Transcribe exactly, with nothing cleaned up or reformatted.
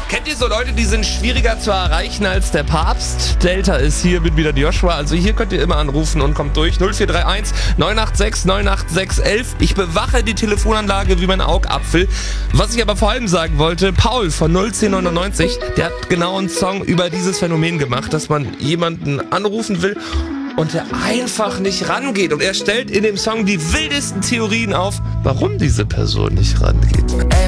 Kennt ihr so Leute, die sind schwieriger zu erreichen als der Papst? Delta ist hier, bin wieder Joshua. Also hier könnt ihr immer anrufen und kommt durch. null vier drei eins neun acht sechs neun acht sechs elf. Ich bewache die Telefonanlage wie mein Augapfel. Was ich aber vor allem sagen wollte, Paul von null zehn neunundneunzig, der hat genau einen Song über dieses Phänomen gemacht, dass man jemanden anrufen will und der einfach nicht rangeht. Und er stellt in dem Song die wildesten Theorien auf, warum diese Person nicht rangeht.